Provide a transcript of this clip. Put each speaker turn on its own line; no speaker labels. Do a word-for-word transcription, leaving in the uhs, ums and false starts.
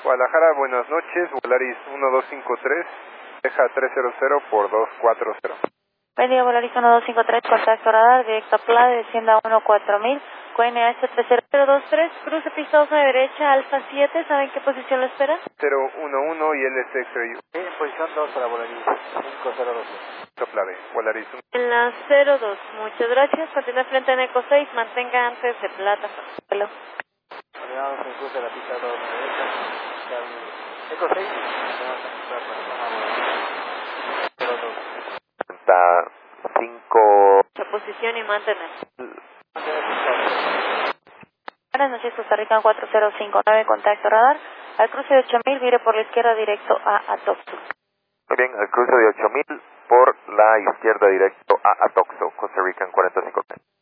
Guadalajara, buenas noches, Volaris uno dos cinco tres, deja trescientos por dos cuatro cero.
Buen día, Volaris uno dos cinco tres, contacto radar, directo a Playa, descienda uno cuatro mil, Q N H tres cero cero dos tres, cruce pista dos a la derecha, Alfa siete, ¿saben qué posición lo espera?
cero uno uno y L S X.
Sí, en posición dos para Volaris cinco cero dos.
Playa, Volaris uno.
En la cero dos, muchas gracias, continúe frente en Eco seis, mantenga antes de plata. Hello.
Terminamos en cruce de la pista dos a la derecha, Eco seis, vamos a cruzar para Panamá, cero dos.
cinco.
Su posición y mantener.
Mantener
Buenas noches, Costa Rica cuatro cero cinco nueve, contacto radar. Al cruce de ocho mil, vire por la izquierda directo a Atoxo.
Muy bien, al cruce de ocho mil por la izquierda directo a Atoxo, Costa Rican cuarenta y cinco.